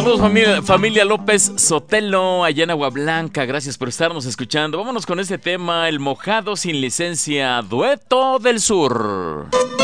Saludos familia López Sotelo, allá en Agua Blanca, gracias por estarnos escuchando. Vámonos con este tema, El Mojado sin Licencia, Dueto del Sur.